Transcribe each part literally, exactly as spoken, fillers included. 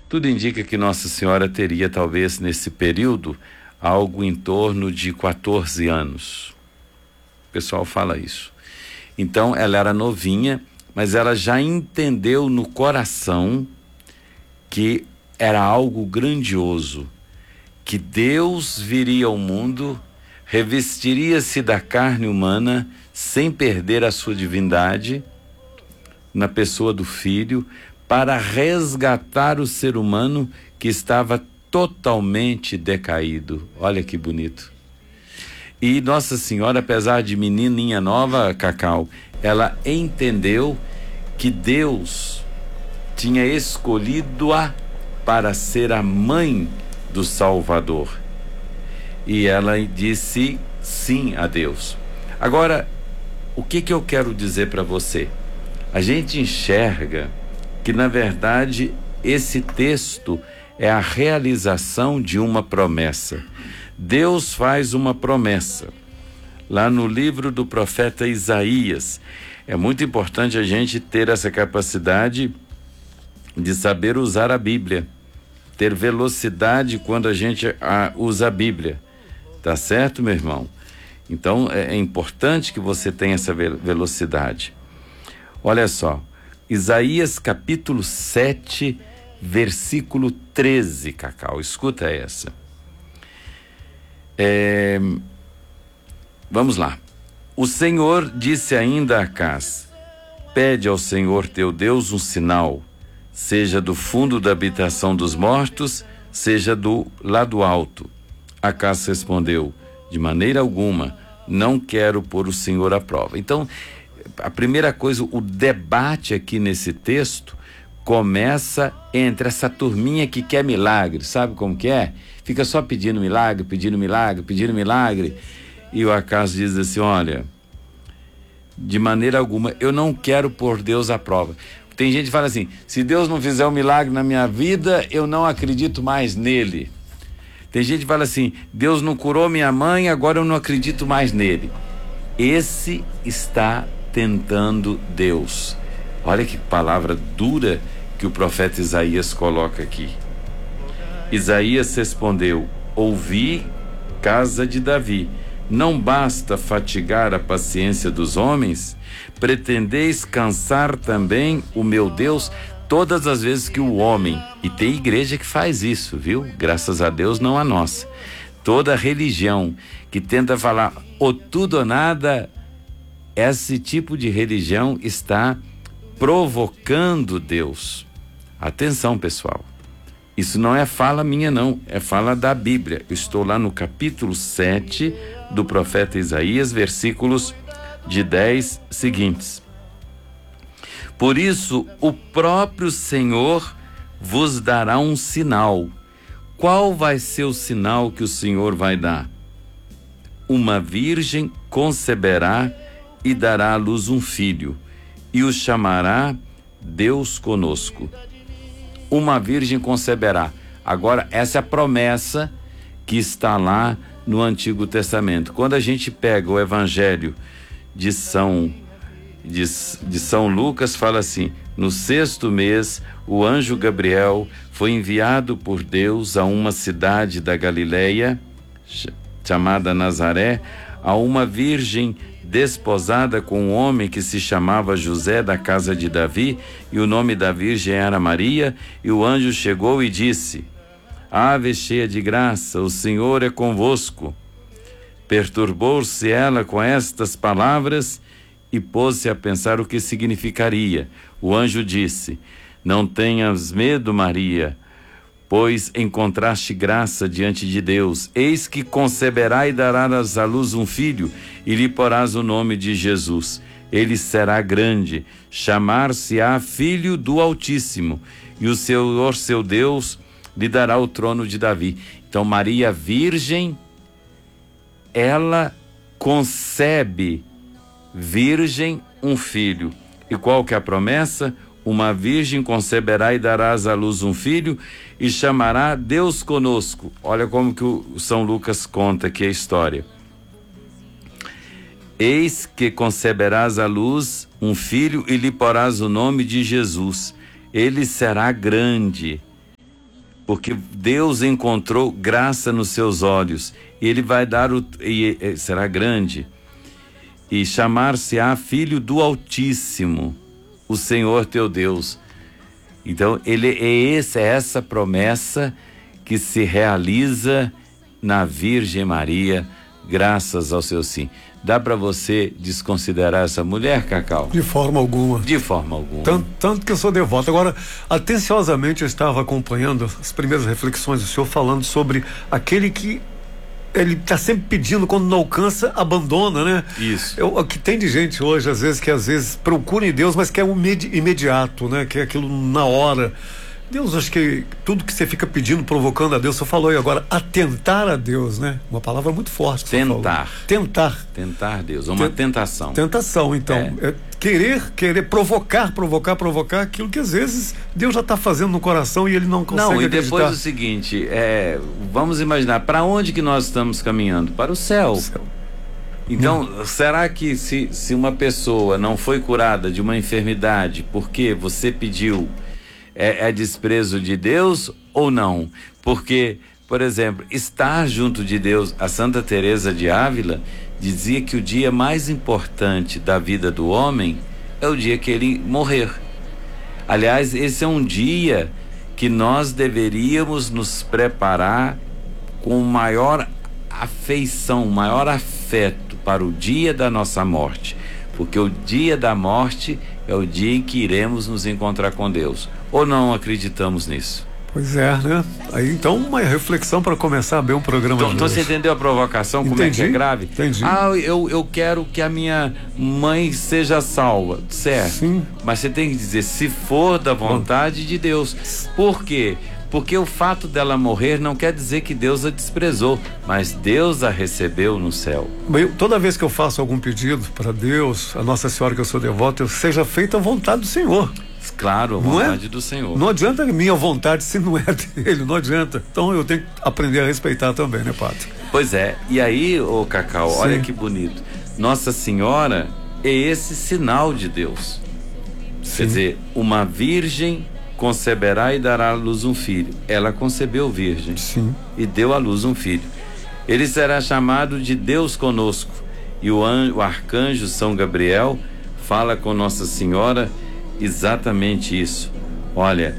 Tudo indica que Nossa Senhora teria, talvez, nesse período, algo em torno de quatorze anos. O pessoal fala isso. Então, ela era novinha, mas ela já entendeu no coração que era algo grandioso, que Deus viria ao mundo, revestiria-se da carne humana, sem perder a sua divindade, na pessoa do Filho, para resgatar o ser humano que estava totalmente decaído. Olha que bonito. E Nossa Senhora, apesar de menininha nova, Cacau, ela entendeu que Deus tinha escolhido-a para ser a mãe do Salvador. E ela disse sim a Deus. Agora, o que que eu quero dizer para você? A gente enxerga que, na verdade, esse texto é a realização de uma promessa. Deus faz uma promessa. Lá no livro do profeta Isaías, é muito importante a gente ter essa capacidade de saber usar a Bíblia, ter velocidade quando a gente a, usa a Bíblia. Tá certo, meu irmão? Então, é, é importante que você tenha essa velocidade. Olha só, Isaías capítulo sete, versículo treze, Cacau, escuta essa. É, vamos lá. O Senhor disse ainda a Acás: pede ao Senhor teu Deus um sinal, seja do fundo da habitação dos mortos, seja do lado alto. Acás respondeu: de maneira alguma, não quero pôr o Senhor à prova. Então, a primeira coisa, o debate aqui nesse texto começa entre essa turminha que quer milagre, sabe como que é? Fica só pedindo milagre, pedindo milagre, pedindo milagre, e o Acás diz assim: olha, de maneira alguma, eu não quero pôr Deus à prova. Tem gente que fala assim: se Deus não fizer um milagre na minha vida, eu não acredito mais nele. Tem gente que fala assim: Deus não curou minha mãe, agora eu não acredito mais nele. Esse está tentando Deus. Olha que palavra dura que o profeta Isaías coloca aqui. Isaías respondeu: ouvi, casa de Davi, não basta fatigar a paciência dos homens? Pretendeis cansar também o meu Deus? Todas as vezes que o homem, e tem igreja que faz isso, viu? Graças a Deus, não a nossa. Toda religião que tenta falar ou tudo ou nada, esse tipo de religião está provocando Deus. Atenção, pessoal. Isso não é fala minha, não. É fala da Bíblia. Eu estou lá no capítulo sete do profeta Isaías, versículos de dez seguintes. Por isso, o próprio Senhor vos dará um sinal. Qual vai ser o sinal que o Senhor vai dar? Uma virgem conceberá e dará à luz um filho, e o chamará Deus conosco. Uma virgem conceberá. Agora, essa é a promessa que está lá no Antigo Testamento. Quando a gente pega o Evangelho de São De, de São Lucas, fala assim: no sexto mês, o anjo Gabriel foi enviado por Deus a uma cidade da Galileia, chamada Nazaré, a uma virgem desposada com um homem que se chamava José, da casa de Davi, e o nome da virgem era Maria. E o anjo chegou e disse: Ave cheia de graça, o Senhor é convosco. Perturbou-se ela com estas palavras e pôs-se a pensar o que significaria. O anjo disse: não tenhas medo, Maria, pois encontraste graça diante de Deus. Eis que conceberá e darás à luz um filho, e lhe porás o nome de Jesus. Ele será grande, chamar-se-á Filho do Altíssimo, e o Senhor, seu Deus, lhe dará o trono de Davi. Então, Maria, virgem, ela concebe, virgem, um filho. E qual que é a promessa? Uma virgem conceberá e darás à luz um filho, e chamará Deus conosco. Olha como que o São Lucas conta aqui a história. Eis que conceberás à luz um filho e lhe porás o nome de Jesus. Ele será grande, porque Deus encontrou graça nos seus olhos, e ele vai dar o, e, e, será grande, e chamar-se-á filho do Altíssimo, o Senhor teu Deus. Então, ele é, esse, é essa promessa que se realiza na Virgem Maria, graças ao seu sim. Dá para você desconsiderar essa mulher, Cacau? De forma alguma. De forma alguma. Tanto, tanto que eu sou devoto. Agora, atenciosamente eu estava acompanhando as primeiras reflexões do senhor falando sobre aquele que ele está sempre pedindo, quando não alcança, abandona, né? Isso. Eu, o que tem de gente hoje, às vezes, que às vezes procura em Deus, mas quer um imedi- imediato, né? Quer aquilo na hora. Deus, acho que tudo que você fica pedindo, provocando a Deus, você falou aí agora, atentar a Deus, né? Uma palavra muito forte. Que Tentar. Tentar. Tentar Deus, uma Ten- tentação. Tentação, então. É. É querer, querer provocar, provocar, provocar aquilo que às vezes Deus já está fazendo no coração e ele não consegue Não, e acreditar. depois o seguinte, é, vamos imaginar, para onde que nós estamos caminhando? Para o céu. O céu. Então, Hum. será que se, se uma pessoa não foi curada de uma enfermidade porque você pediu, é, é desprezo de Deus ou não? Porque, por exemplo, estar junto de Deus, a Santa Teresa de Ávila dizia que o dia mais importante da vida do homem é o dia que ele morrer. Aliás, esse é um dia que nós deveríamos nos preparar com maior afeição, maior afeto para o dia da nossa morte, porque o dia da morte é o dia em que iremos nos encontrar com Deus. Ou não acreditamos nisso? Pois é, né? Aí então uma reflexão para começar bem um programa Então, de então hoje. você entendeu a provocação? Como Entendi, é que é grave? entendi. Ah, eu, eu quero que a minha mãe seja salva, certo? Sim. Mas você tem que dizer, se for da vontade de Deus. Por quê? Porque o fato dela morrer não quer dizer que Deus a desprezou, mas Deus a recebeu no céu. Bem, toda vez que eu faço algum pedido para Deus, a Nossa Senhora que eu sou devoto, eu seja feita a vontade do Senhor. Claro, a Não é? vontade do Senhor. Não adianta a minha vontade se não é dele, não adianta. Então eu tenho que aprender a respeitar também, né, Padre? Pois é, e aí, ô Cacau, Sim. olha que bonito. Nossa Senhora é esse sinal de Deus. Sim. Quer dizer, uma virgem conceberá e dará à luz um filho. Ela concebeu virgem. Sim. E deu à luz um filho. Ele será chamado de Deus conosco. E o, anjo, o arcanjo São Gabriel fala com Nossa Senhora exatamente isso. Olha,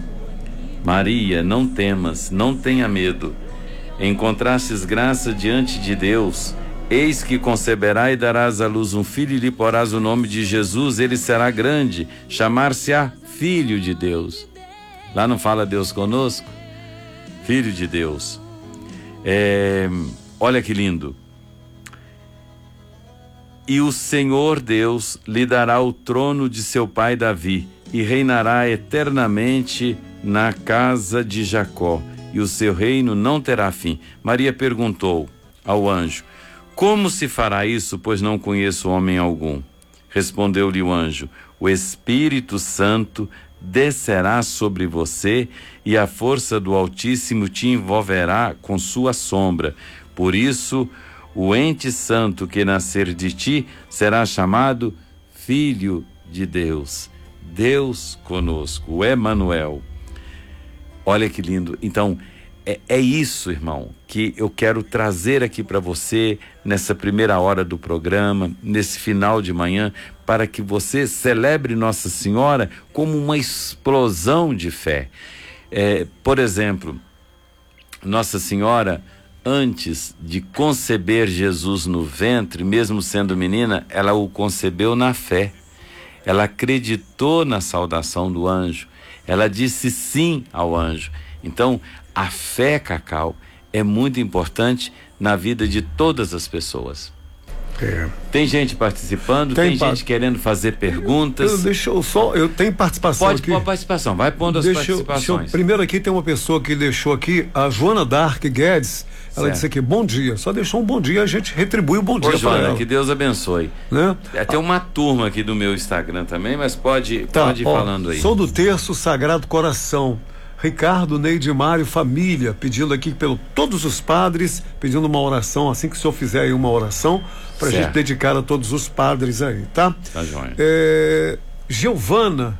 Maria, não temas, não tenha medo. Encontrastes graça diante de Deus. Eis que conceberá e darás à luz um filho e lhe porás o nome de Jesus. Ele será grande, chamar-se-á Filho de Deus. Lá não fala Deus conosco? Filho de Deus. É, olha que lindo. E o Senhor Deus lhe dará o trono de seu pai Davi e reinará eternamente na casa de Jacó, e o seu reino não terá fim. Maria perguntou ao anjo: como se fará isso, pois não conheço homem algum? Respondeu-lhe o anjo: o Espírito Santo descerá sobre você e a força do Altíssimo te envolverá com sua sombra. Por isso, o ente santo que nascer de ti será chamado Filho de Deus. Deus conosco, o Emanuel. Olha que lindo. Então, é, é isso, irmão, que eu quero trazer aqui para você nessa primeira hora do programa, nesse final de manhã, para que você celebre Nossa Senhora como uma explosão de fé. É, por exemplo, Nossa Senhora, antes de conceber Jesus no ventre, mesmo sendo menina, ela o concebeu na fé. Ela acreditou na saudação do anjo. Ela disse sim ao anjo. Então, a fé, Cacau, é muito importante na vida de todas as pessoas. É. Tem gente participando, tem, Tem gente part... querendo fazer perguntas. Eu, deixa eu só, eu tenho participação Pode aqui. pôr a participação, vai pondo as deixa eu, participações. deixa eu, primeiro aqui tem uma pessoa que deixou aqui, a Joana Dark Guedes, ela certo. disse aqui, bom dia, só deixou um bom dia, a gente retribui o bom dia. Ô, Joana, para ela. que Deus abençoe. Né? É, tem uma turma aqui do meu Instagram também, mas pode, Tá, pode ir ó, falando aí. Sou do Terço Sagrado Coração. Ricardo, Neide, Mário, família, pedindo aqui pelo todos os padres, pedindo uma oração, assim que o senhor fizer aí uma oração, pra Certo. gente dedicar a todos os padres aí, tá? Tá joia. É, Giovana,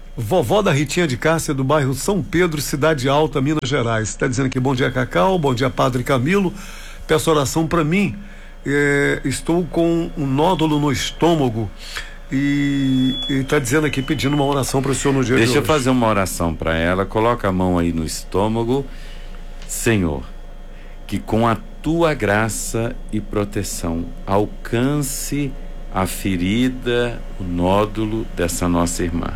Vovó da Ritinha de Cássia, do bairro São Pedro, Cidade Alta, Minas Gerais. Está dizendo aqui, bom dia, Cacau, bom dia, Padre Camilo. Peço oração para mim. É, estou com um nódulo no estômago e está dizendo aqui, pedindo uma oração para o senhor no dia Deixa de hoje. Deixa eu fazer uma oração para ela. Coloca a mão aí no estômago. Senhor, que com a tua graça e proteção alcance a ferida, o nódulo dessa nossa irmã.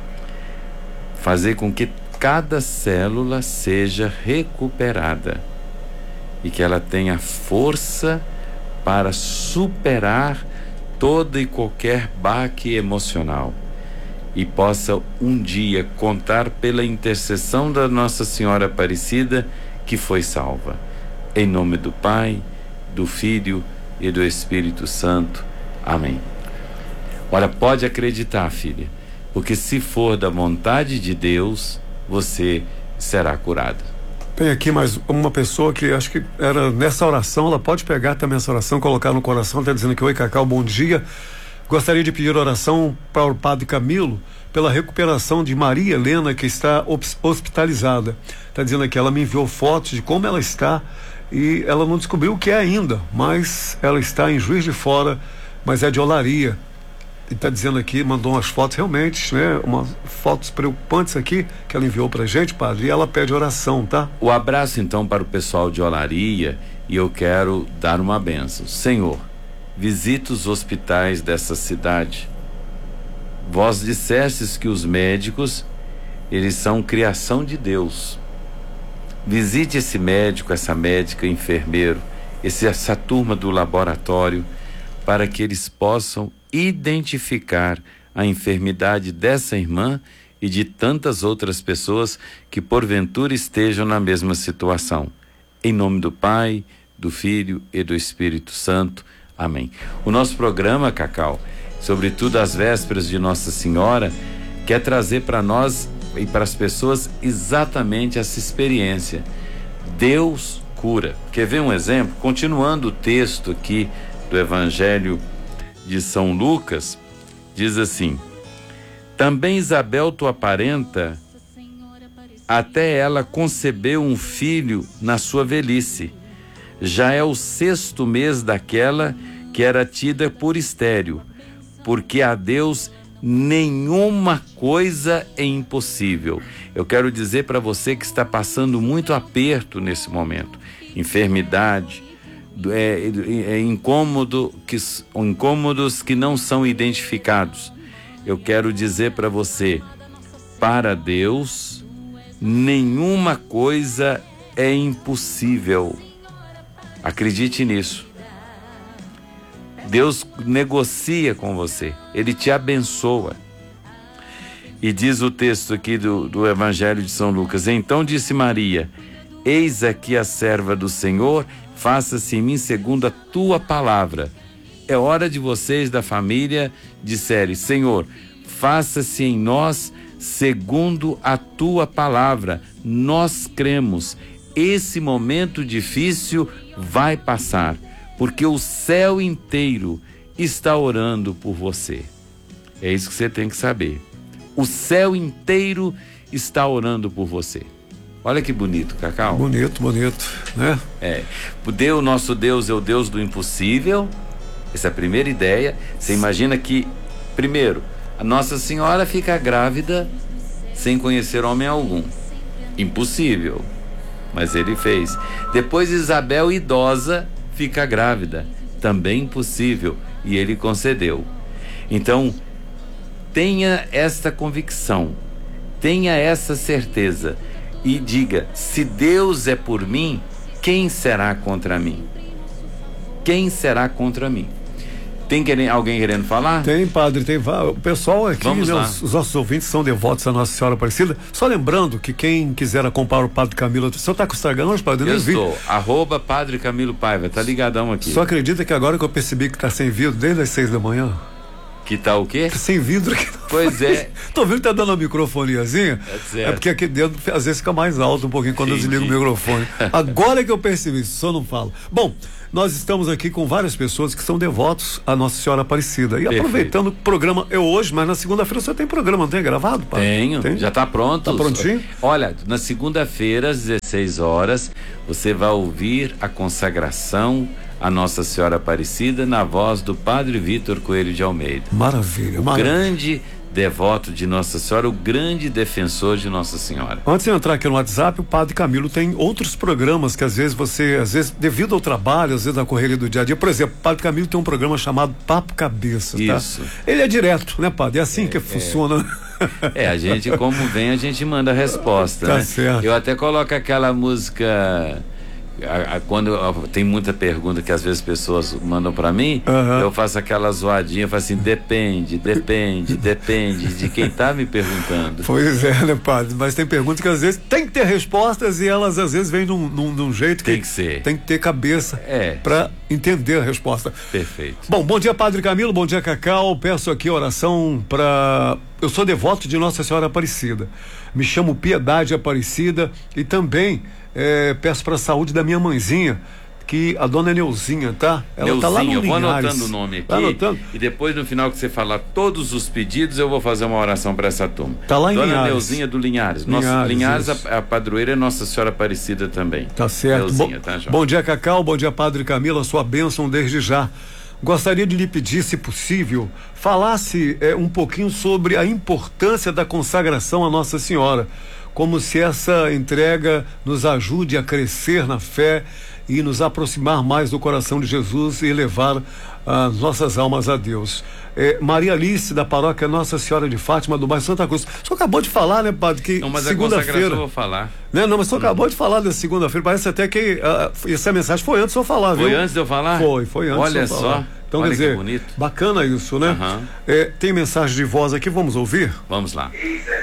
Fazer com que cada célula seja recuperada e que ela tenha força para superar todo e qualquer baque emocional e possa um dia contar pela intercessão da Nossa Senhora Aparecida que foi salva. Em nome do Pai, do Filho e do Espírito Santo. Amém. Olha, pode acreditar, filha, porque se for da vontade de Deus, você será curada. Tem aqui mais uma pessoa que acho que era nessa oração, ela pode pegar também essa oração, colocar no coração, está dizendo que: oi, Cacau, bom dia. Gostaria de pedir oração para o Padre Camilo pela recuperação de Maria Helena, que está hospitalizada. Está dizendo aqui, ela me enviou fotos de como ela está e ela não descobriu o que é ainda, mas ela está em Juiz de Fora, mas é de Olaria. E está dizendo aqui, mandou umas fotos realmente, né? Umas fotos preocupantes aqui que ela enviou pra gente, padre, e ela pede oração, tá? O abraço então para o pessoal de Olaria, e eu quero dar uma bênção. Senhor, visita os hospitais dessa cidade. Vós dissestes que os médicos, eles são criação de Deus. Visite esse médico, essa médica, enfermeiro, esse, essa turma do laboratório, para que eles possam identificar a enfermidade dessa irmã e de tantas outras pessoas que porventura estejam na mesma situação. Em nome do Pai, do Filho e do Espírito Santo. Amém. O nosso programa, Cacau, sobretudo às vésperas de Nossa Senhora, quer trazer para nós e para as pessoas exatamente essa experiência. Deus cura. Quer ver um exemplo? Continuando o texto aqui do Evangelho de São Lucas, diz assim: também Isabel, tua parenta, até ela concebeu um filho na sua velhice. Já é o sexto mês daquela que era tida por estéril, porque a Deus nenhuma coisa é impossível. Eu quero dizer para você que está passando muito aperto nesse momento, enfermidade, é, é incômodo, que, incômodos que não são identificados. Eu quero dizer para você, para Deus nenhuma coisa é impossível. Acredite nisso. Deus negocia com você, Ele te abençoa. E diz o texto aqui do, do Evangelho de São Lucas: então disse Maria: eis aqui a serva do Senhor, faça-se em mim segundo a tua palavra. É hora de vocês da família disserem: Senhor, faça-se em nós segundo a tua palavra. Nós cremos, esse momento difícil vai passar, porque o céu inteiro está orando por você. É isso que você tem que saber. O céu inteiro está orando por você. Olha que bonito, Cacau. Bonito, bonito, né? É. O Deus, nosso Deus é o Deus do impossível. Essa é a primeira ideia. Você imagina que, primeiro, a Nossa Senhora fica grávida sem conhecer homem algum. Impossível. Mas Ele fez. Depois Isabel, idosa, fica grávida. Também impossível. E Ele concedeu. Então, tenha esta convicção. Tenha essa certeza. E diga: se Deus é por mim, quem será contra mim? Quem será contra mim? Tem querem, alguém querendo falar? Tem, padre, tem. O pessoal aqui, né, os, os nossos ouvintes são devotos à Nossa Senhora Aparecida. Só lembrando que quem quiser acompanhar o Padre Camilo, o senhor está com o Instagram hoje, padre? Eu Eu nem estou, vi. arroba Padre Camilo Paiva, tá ligadão aqui. Só acredita que agora que eu percebi que está sem vídeo desde as seis da manhã? Que tá o quê? Sem vidro aqui. Pois é. Tô vendo que tá dando uma microfoniazinha. É, é porque aqui dentro às vezes fica mais alto um pouquinho quando Entendi. eu desligo o microfone. Agora é que eu percebi isso, só não falo. Bom, nós estamos aqui com várias pessoas que são devotos à Nossa Senhora Aparecida. E Perfeito. aproveitando o programa, eu hoje, mas na segunda-feira você tem programa, não tem gravado, pai? Tenho, tem? já tá pronto. Tá prontinho? Olha, na segunda-feira, às dezesseis horas, você vai ouvir a consagração a Nossa Senhora Aparecida na voz do Padre Vitor Coelho de Almeida. Maravilha, o maravilha. grande devoto de Nossa Senhora, o grande defensor de Nossa Senhora. Antes de eu entrar aqui no WhatsApp, o Padre Camilo tem outros programas que às vezes você, às vezes devido ao trabalho, às vezes a correria do dia a dia, por exemplo, o Padre Camilo tem um programa chamado Papo Cabeça, tá? Isso. Ele é direto, né, Padre? É assim é, que é. funciona. É, a gente como vem, a gente manda a resposta, tá né? certo. Eu até coloco aquela música... A, a, quando a, tem muita pergunta que às vezes pessoas mandam pra mim, uhum. eu faço aquela zoadinha, eu faço assim, depende, depende, depende de quem tá me perguntando. Pois é, né, padre? Mas tem perguntas que às vezes tem que ter respostas e elas às vezes vêm num, num, num jeito que tem que ser. Tem que ter cabeça é. pra entender a resposta. Perfeito. Bom, bom dia, Padre Camilo, bom dia, Cacau. Peço aqui oração pra... Eu sou devoto de Nossa Senhora Aparecida. Me chamo Piedade Aparecida e também é, peço para a saúde da minha mãezinha, que a dona Neuzinha, tá? Ela Neuzinha, tá lá no eu vou Linhares. anotando o nome aqui. Tá anotando? E depois no final que você falar todos os pedidos, eu vou fazer uma oração para essa turma. Tá lá em dona Linhares. Neuzinha do Linhares. Linhares, Nossa, Linhares a, a padroeira é Nossa Senhora Aparecida também. Tá certo. Neuzinha, bom, tá, João? Bom dia, Cacau. Bom dia, Padre Camilo. A sua bênção desde já. Gostaria de lhe pedir, se possível, falasse é, um pouquinho sobre a importância da consagração à Nossa Senhora, como se essa entrega nos ajude a crescer na fé e nos aproximar mais do coração de Jesus e levar as nossas almas a Deus. É, Maria Alice, da paróquia Nossa Senhora de Fátima, do bairro Santa Cruz. O senhor acabou de falar, né, padre, que não, mas segunda-feira... eu vou falar. Né? Não, mas o senhor acabou de falar da segunda-feira, parece até que uh, essa mensagem foi antes do senhor falar, foi viu? Foi antes de eu falar? Foi, foi antes Olha do senhor falar. só. Então, olha quer dizer, que bonito. Bacana isso, né? Uhum. É, tem mensagem de voz aqui, vamos ouvir? Vamos lá.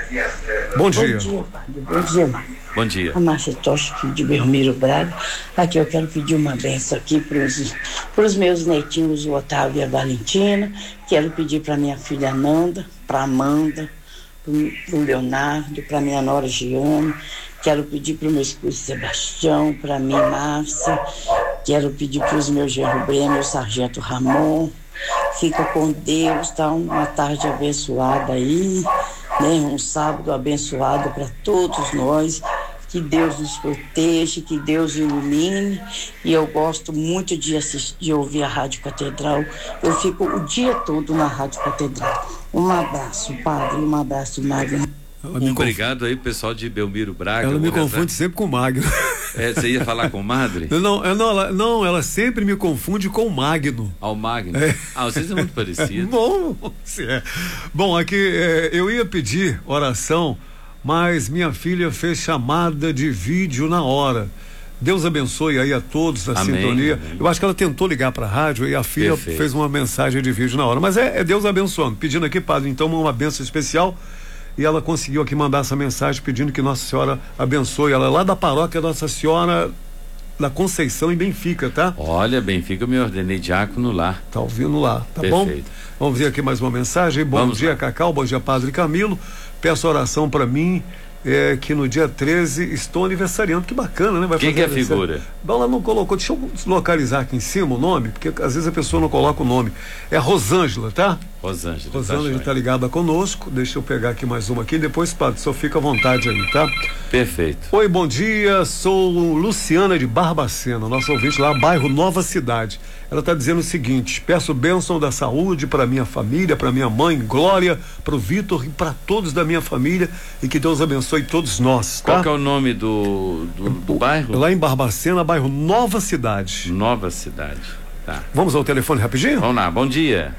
Bom dia. Bom dia, padre. Bom dia, Mário. Bom dia. A Márcia Tocha aqui de Belmiro Braga. Aqui eu quero pedir uma benção aqui para os meus netinhos, o Otávio e a Valentina. Quero pedir para minha filha Nanda, para Amanda, para o Leonardo, para minha nora Giane. Quero pedir para o meu esposo Sebastião, para mim, Márcia. Quero pedir para os meus genro Breno, o sargento Ramon. Fica com Deus, tá? Uma tarde abençoada aí, né? Um sábado abençoado para todos nós. Que Deus nos proteja, que Deus ilumine. E eu gosto muito de assistir, de ouvir a Rádio Catedral. Eu fico o dia todo na Rádio Catedral. Um abraço, padre, um abraço, Magno. Obrigado aí, pessoal de Belmiro Braga. Ela me confunde sempre com o Magno. É, você ia falar com o Madre? Não, não, ela, não, ela sempre me confunde com o Magno. Ao Magno? É. Ah, vocês são muito parecidos. Bom, é. Bom, aqui é, eu ia pedir oração, mas minha filha fez chamada de vídeo na hora. Deus abençoe aí a todos na amém, sintonia. Amém. Eu acho que ela tentou ligar para a rádio e a filha Perfeito. fez uma mensagem de vídeo na hora. Mas é, é Deus abençoando. Pedindo aqui, padre, então, uma bênção especial. E ela conseguiu aqui mandar essa mensagem pedindo que Nossa Senhora abençoe. Ela é lá da paróquia Nossa Senhora da Conceição em Benfica, tá? Olha, Benfica, eu me ordenei diácono lá. Tá ouvindo lá, tá Perfeito. bom? Vamos ver aqui mais uma mensagem. Bom Vamos dia, lá. Cacau, bom dia, Padre Camilo. Peço oração para mim, é, que no dia treze estou aniversariando. Que bacana, né? Vai Quem que é a figura? Ela não colocou, deixa eu localizar aqui em cima o nome, porque às vezes a pessoa não coloca o nome. É a Rosângela, tá? Rosângela. Rosângela está ligada conosco. Deixa eu pegar aqui mais uma aqui, depois, padre, só fica à vontade aí, tá? Perfeito. Oi, bom dia, sou Luciana de Barbacena, nosso ouvinte lá, bairro Nova Cidade. Ela está dizendo o seguinte: peço bênção da saúde para minha família, para minha mãe Glória, para o Vitor e para todos da minha família, e que Deus abençoe todos nós, tá? Qual que é o nome do, do, do bairro? Lá em Barbacena, bairro Nova Cidade. Nova Cidade, tá. Vamos ao telefone rapidinho? Vamos lá, bom dia.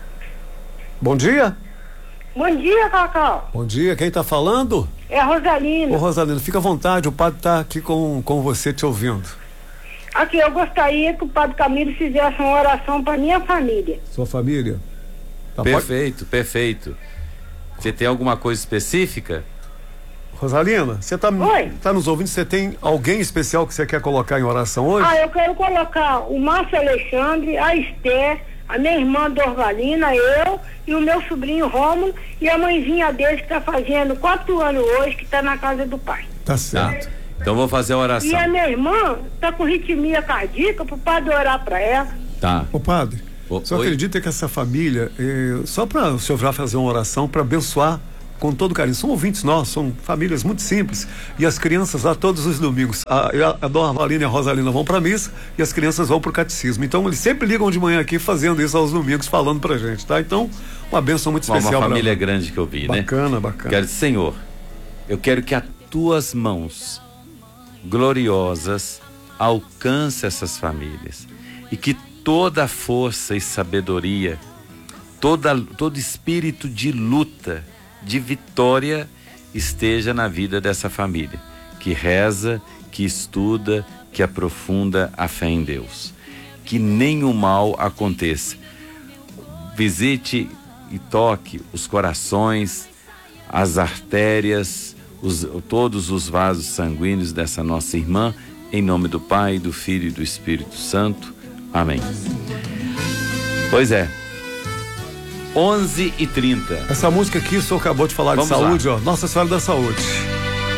Bom dia. Bom dia, Cacau. Bom dia, quem está falando? É a Rosalina. Ô, Rosalina, fica à vontade, o padre está aqui com, com você te ouvindo. Aqui, eu gostaria que o Padre Camilo fizesse uma oração para minha família. Sua família? Tá, perfeito, pode... perfeito. Você tem alguma coisa específica? Rosalina, você está tá nos ouvindo? Você tem alguém especial que você quer colocar em oração hoje? Ah, eu quero colocar o Márcio Alexandre, a Esther, a minha irmã Dorvalina, eu e o meu sobrinho Rômulo e a mãezinha dele que está fazendo quatro anos hoje, que está na casa do pai. Tá certo. Tá. Então vou fazer a oração. E a minha irmã está com ritmia cardíaca, pro padre orar para ela. Tá. Ô padre, O, só oi? acredita que essa família, eh, só para o senhor já fazer uma oração para abençoar com todo carinho. São ouvintes nossos, são famílias muito simples. E as crianças lá todos os domingos, a, a, a Dona Valina e a Rosalina vão para missa e as crianças vão para o catecismo. Então eles sempre ligam de manhã aqui fazendo isso aos domingos, falando pra gente, tá? Então, uma bênção muito Uma, especial. uma família pra... grande que eu vi, né? Bacana, bacana. Quero, Senhor, eu quero que as tuas mãos gloriosas alcance essas famílias e que toda força e sabedoria, toda, todo espírito de luta, de vitória esteja na vida dessa família, que reza, que estuda, que aprofunda a fé em Deus. Que nenhum mal aconteça. Visite e toque os corações, as artérias, os, todos os vasos sanguíneos dessa nossa irmã, em nome do Pai, do Filho e do Espírito Santo. Amém. Pois é. onze e trinta. Essa música aqui, o senhor acabou de falar Vamos de saúde, lá. ó. Nossa Senhora da Saúde.